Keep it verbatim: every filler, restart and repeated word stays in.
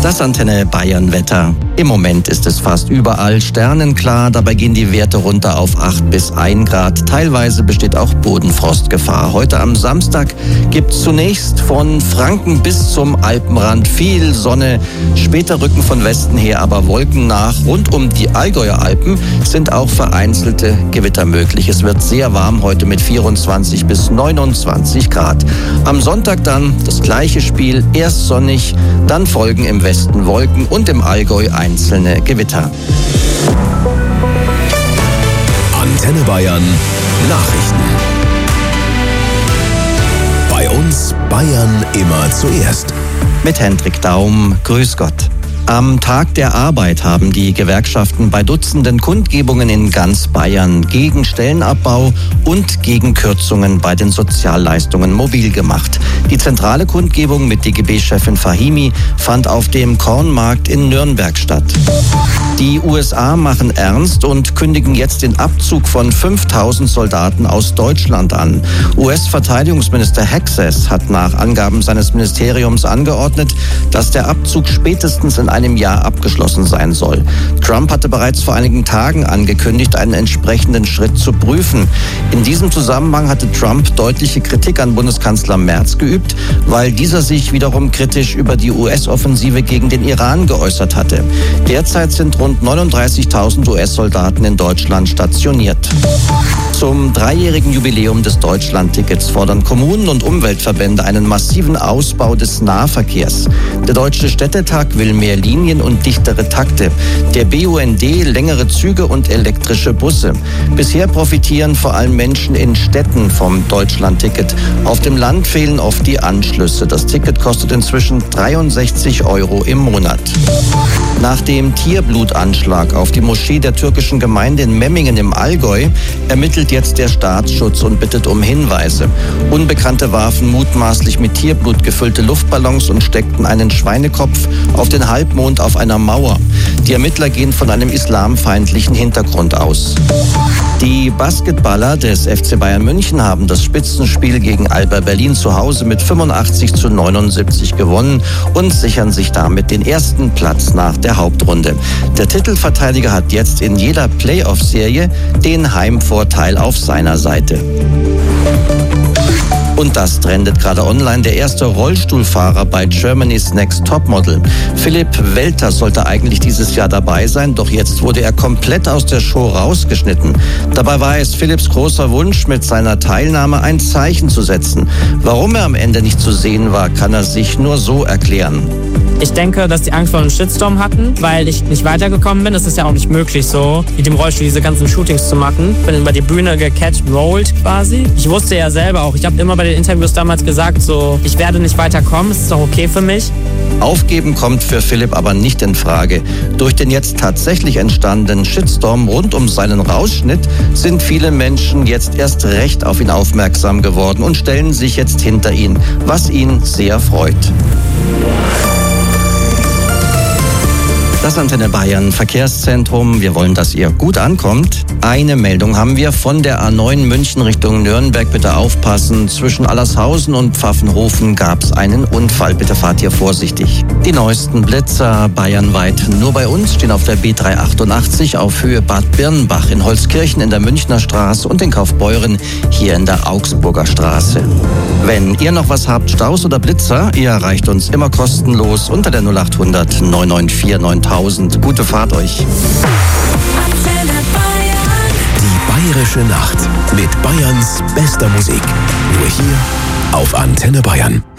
Das Antenne Bayern Wetter. Im Moment ist es fast überall sternenklar. Dabei gehen die Werte runter auf acht bis ein Grad. Teilweise besteht auch Bodenfrostgefahr. Heute am Samstag gibt es zunächst von Franken bis zum Alpenrand viel Sonne. Später rücken von Westen her aber Wolken nach. Rund um die Allgäuer Alpen sind auch vereinzelte Gewitter möglich. Es wird sehr warm heute mit vierundzwanzig bis neunundzwanzig Grad. Am Sonntag dann das gleiche Spiel. Erst sonnig, dann folgen im Westen Wolken und im Allgäu einzelne Gewitter. Antenne Bayern Nachrichten. Bei uns Bayern immer zuerst. Mit Hendrik Daum, grüß Gott. Am Tag der Arbeit haben die Gewerkschaften bei Dutzenden Kundgebungen in ganz Bayern gegen Stellenabbau und gegen Kürzungen bei den Sozialleistungen mobil gemacht. Die zentrale Kundgebung mit D G B-Chefin Fahimi fand auf dem Kornmarkt in Nürnberg statt. Die U S A machen ernst und kündigen jetzt den Abzug von fünftausend Soldaten aus Deutschland an. U S-Verteidigungsminister Hexas hat nach Angaben seines Ministeriums angeordnet, dass der Abzug spätestens in einem Jahr abgeschlossen sein soll. Trump hatte bereits vor einigen Tagen angekündigt, einen entsprechenden Schritt zu prüfen. In diesem Zusammenhang hatte Trump deutliche Kritik an Bundeskanzler Merz geübt, weil dieser sich wiederum kritisch über die U S-Offensive gegen den Iran geäußert hatte. Derzeit sind rund neununddreißigtausend U S-Soldaten in Deutschland stationiert. Zum dreijährigen Jubiläum des Deutschlandtickets fordern Kommunen und Umweltverbände einen massiven Ausbau des Nahverkehrs. Der Deutsche Städtetag will mehr Linien und dichtere Takte. Der B U N D längere Züge und elektrische Busse. Bisher profitieren vor allem Menschen in Städten vom Deutschlandticket. Auf dem Land fehlen oft die Anschlüsse. Das Ticket kostet inzwischen dreiundsechzig Euro im Monat. Nach dem Tierblutanschlag auf die Moschee der türkischen Gemeinde in Memmingen im Allgäu ermittelt jetzt der Staatsschutz und bittet um Hinweise. Unbekannte warfen mutmaßlich mit Tierblut gefüllte Luftballons und steckten einen Schweinekopf auf den Halbmond auf einer Mauer. Die Ermittler gehen von einem islamfeindlichen Hintergrund aus. Die Basketballer des F C Bayern München haben das Spitzenspiel gegen Alba Berlin zu Hause mit fünfundachtzig zu neunundsiebzig gewonnen und sichern sich damit den ersten Platz nach der Hauptrunde. Der Titelverteidiger hat jetzt in jeder Playoff-Serie den Heimvorteil auf seiner Seite. Und das trendet gerade online. Der erste Rollstuhlfahrer bei Germany's Next Topmodel. Philipp Welter sollte eigentlich dieses Jahr dabei sein, doch jetzt wurde er komplett aus der Show rausgeschnitten. Dabei war es Philipps großer Wunsch, mit seiner Teilnahme ein Zeichen zu setzen. Warum er am Ende nicht zu sehen war, kann er sich nur so erklären. Ich denke, dass die Angst vor einem Shitstorm hatten, weil ich nicht weitergekommen bin. Es ist ja auch nicht möglich, so mit dem Rollstuhl diese ganzen Shootings zu machen. Ich bin über die Bühne gecatcht, rolled quasi. Ich wusste ja selber auch, ich habe immer bei den Interviews damals gesagt, so, ich werde nicht weiterkommen, es ist auch okay für mich. Aufgeben kommt für Philipp aber nicht in Frage. Durch den jetzt tatsächlich entstandenen Shitstorm rund um seinen Rausschnitt sind viele Menschen jetzt erst recht auf ihn aufmerksam geworden und stellen sich jetzt hinter ihn, was ihn sehr freut. Das Antenne Bayern Verkehrszentrum. Wir wollen, dass ihr gut ankommt. Eine Meldung haben wir von der A neun München Richtung Nürnberg. Bitte aufpassen. Zwischen Allershausen und Pfaffenhofen gab es einen Unfall. Bitte fahrt hier vorsichtig. Die neuesten Blitzer bayernweit nur bei uns stehen auf der B dreihundertachtundachtzig auf Höhe Bad Birnbach, in Holzkirchen in der Münchner Straße und in Kaufbeuren hier in der Augsburger Straße. Wenn ihr noch was habt, Staus oder Blitzer, ihr erreicht uns immer kostenlos unter der null achthundert neun neun vier neuntausend. Gute Fahrt euch. Die bayerische Nacht mit Bayerns bester Musik. Nur hier auf Antenne Bayern.